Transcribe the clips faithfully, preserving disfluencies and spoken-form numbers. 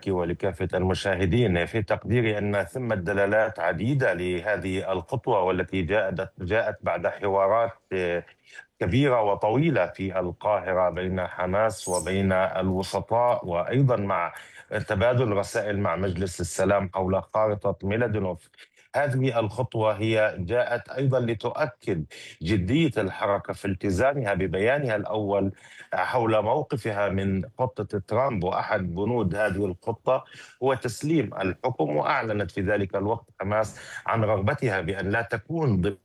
لك ولكافة المشاهدين. في تقديري أن ثمة دلالات عديدة لهذه الخطوة، والتي جاءت جاءت بعد حوارات كبيرة وطويلة في القاهرة بين حماس وبين الوسطاء، وأيضا مع تبادل رسائل مع مجلس السلام حول خارطة ميلادينوف. هذه الخطوة هي جاءت أيضا لتؤكد جدية الحركة في التزامها ببيانها الأول حول موقفها من خطة ترامب، وأحد بنود هذه الخطة هو تسليم الحكم. وأعلنت في ذلك الوقت حماس عن رغبتها بأن لا تكون ضمن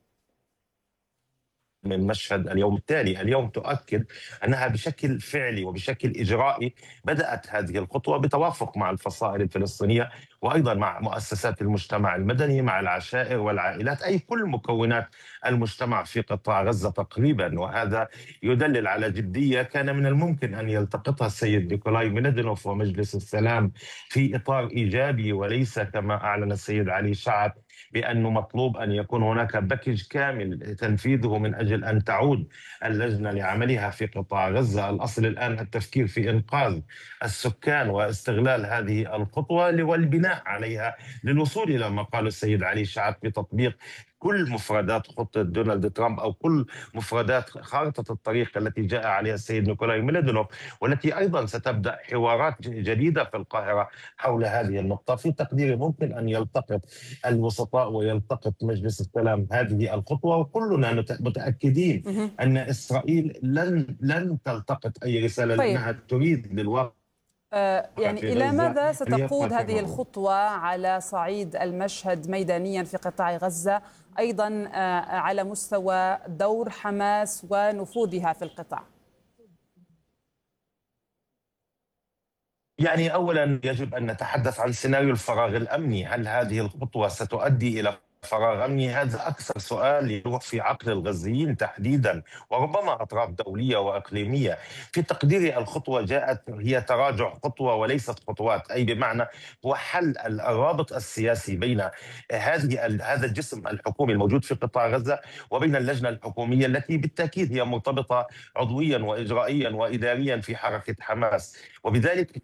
من مشهد اليوم التالي. اليوم تؤكد أنها بشكل فعلي وبشكل إجرائي بدأت هذه الخطوة بتوافق مع الفصائل الفلسطينية، وأيضا مع مؤسسات المجتمع المدني، مع العشائر والعائلات، أي كل مكونات المجتمع في قطاع غزة تقريبا. وهذا يدلل على جدية كان من الممكن أن يلتقطها السيد نيكولاي ميلادينوف ومجلس السلام في إطار إيجابي، وليس كما أعلن السيد علي شعب بأنه مطلوب أن يكون هناك باكج كامل تنفيذه من أجل أن تعود اللجنة لعملها في قطاع غزة. الأصل الآن التفكير في إنقاذ السكان واستغلال هذه الخطوة والبناء عليها للوصول إلى ما قال السيد علي شعب بتطبيق كل مفردات خطة دونالد ترامب، أو كل مفردات خارطة الطريق التي جاء عليها السيد نيكولاي ميلادينوف، والتي أيضا ستبدأ حوارات جديدة في القاهرة حول هذه النقطة. في تقديري ممكن أن يلتقط الوسطاء ويلتقط مجلس السلام هذه الخطوة، وكلنا متأكدين أن إسرائيل لن لن تلتقط أي رسالة، طيب. لأنها تريد للواقع آه يعني إلى ماذا ستقود هذه الخطوة على صعيد المشهد ميدانيا في قطاع غزة، أيضا آه على مستوى دور حماس ونفوذها في القطاع؟ يعني أولا يجب أن نتحدث عن سيناريو الفراغ الأمني. هل هذه الخطوة ستؤدي إلى فراغ أمني؟ هذا أكثر سؤال يروح في عقل الغزيين تحديدا، وربما أطراف دولية وإقليمية. في تقديري الخطوة جاءت هي تراجع خطوة وليست خطوات، أي بمعنى هو حل الرابط السياسي بين هذه هذا الجسم الحكومي الموجود في قطاع غزة وبين اللجنة الحكومية، التي بالتأكيد هي مرتبطة عضويا وإجرائيا وإداريا في حركة حماس، وبذلك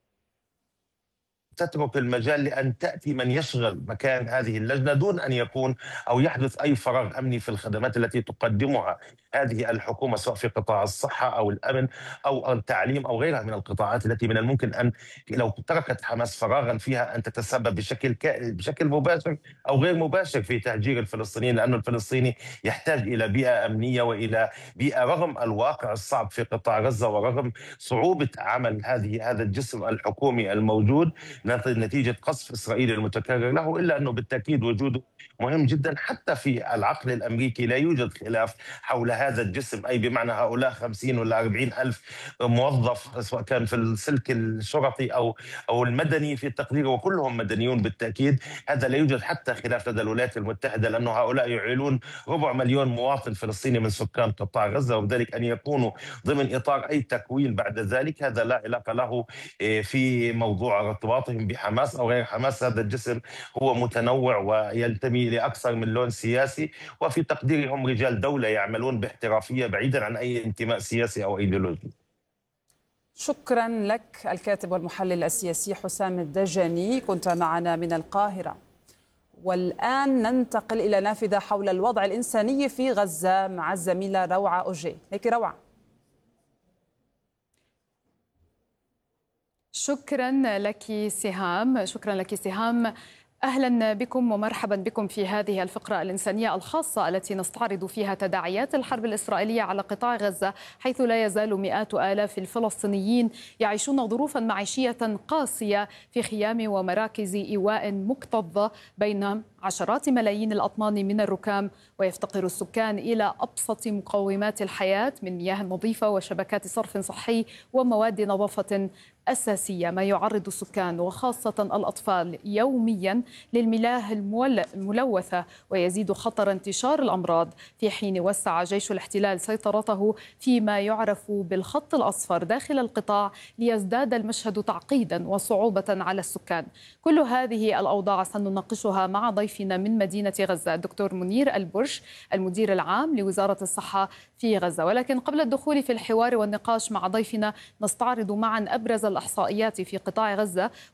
تترك المجال لأن تأتي من يشغل مكان هذه اللجنة دون أن يكون أو يحدث أي فراغ أمني في الخدمات التي تقدمها هذه الحكومة، سواء في قطاع الصحة أو الأمن أو التعليم أو غيرها من القطاعات التي من الممكن أن لو تركت حماس فراغا فيها أن تتسبب بشكل بشكل مباشر أو غير مباشر في تهجير الفلسطينيين، لأن الفلسطيني يحتاج إلى بيئة أمنية وإلى بيئة، رغم الواقع الصعب في قطاع غزة ورغم صعوبة عمل هذه هذا الجسم الحكومي الموجود نتيجة قصف إسرائيل المتكرر له، إلا أنه بالتأكيد وجوده مهم جدا. حتى في العقل الأمريكي لا يوجد خلاف حول هذا الجسم، أي بمعنى هؤلاء خمسين ولا أربعين ألف موظف سواء كان في السلك الشرطي أو أو المدني في التقرير، وكلهم مدنيون بالتأكيد. هذا لا يوجد حتى خلاف لدى الولايات المتحدة، لأنه هؤلاء يعيلون ربع مليون مواطن فلسطيني من سكان قطاع غزة، وبذلك أن يكونوا ضمن إطار أي تكوين بعد ذلك هذا لا علاقة له في موضوع ارتباطهم بحماس أو غير حماس. هذا الجسم هو متنوع وينتمي لأكثر من لون سياسي، وفي تقديري هم رجال دولة يعملون باحترافية بعيدا عن أي انتماء سياسي أو أيديولوجي. شكرا لك الكاتب والمحلل السياسي حسام الدجاني، كنت معنا من القاهرة. والآن ننتقل إلى نافذة حول الوضع الإنساني في غزة مع الزميلة روعة أوجي. لك روعة. شكرا لك سهام شكرا لك سهام أهلا بكم ومرحبا بكم في هذه الفقرة الإنسانية الخاصة التي نستعرض فيها تداعيات الحرب الإسرائيلية على قطاع غزة، حيث لا يزال مئات آلاف الفلسطينيين يعيشون ظروفا معيشية قاسية في خيام ومراكز إيواء مكتظة بين عشرات ملايين الأطنان من الركام، ويفتقر السكان إلى أبسط مقومات الحياة من مياه نظيفة وشبكات صرف صحي ومواد نظافة أساسية، ما يعرض السكان وخاصة الأطفال يوميا للمياه الملوثة، ويزيد خطر انتشار الأمراض، في حين وسع جيش الاحتلال سيطرته فيما يعرف بالخط الأصفر داخل القطاع ليزداد المشهد تعقيدا وصعوبة على السكان. كل هذه الأوضاع سنناقشها مع ضيفنا من مدينة غزة الدكتور منير البرش، المدير العام لوزارة الصحة في غزة. ولكن قبل الدخول في الحوار والنقاش مع ضيفنا نستعرض معا أبرز الإحصائيات في قطاع غزة